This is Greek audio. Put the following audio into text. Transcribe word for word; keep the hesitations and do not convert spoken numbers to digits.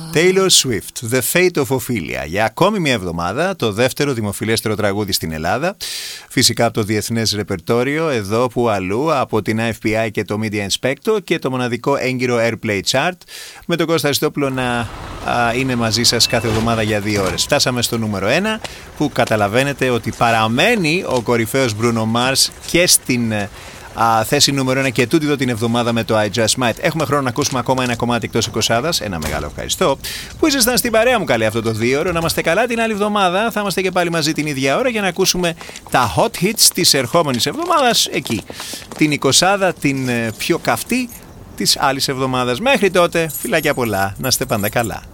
Taylor Swift, The Fate of Ophelia. Για ακόμη μια εβδομάδα, το δεύτερο δημοφιλέστερο τραγούδι στην Ελλάδα. Φυσικά από το διεθνές ρεπερτόριο, εδώ που αλλού, από την F P I και το Media Inspector και το μοναδικό έγκυρο Airplay Chart. Με τον Κώστα Αριστόπουλο να α, είναι μαζί σας κάθε εβδομάδα για δύο ώρες. Φτάσαμε στο νούμερο ένα, που καταλαβαίνετε ότι παραμένει ο κορυφαίος Bruno Mars και στην α, θέση νούμερο ένα και τούτη εδώ την εβδομάδα με το I Just Might. Έχουμε χρόνο να ακούσουμε ακόμα ένα κομμάτι εκτός εικοσάδας. Ένα μεγάλο ευχαριστώ που ήσασταν στην παρέα μου καλή αυτό το δύο ώρο. Να είμαστε καλά την άλλη εβδομάδα. Θα είμαστε και πάλι μαζί την ίδια ώρα για να ακούσουμε τα hot hits της ερχόμενης εβδομάδας εκεί. Την εικοσάδα, την πιο καυτή της άλλης εβδομάδας. Μέχρι τότε, φιλάκια πολλά. Να είστε πάντα καλά.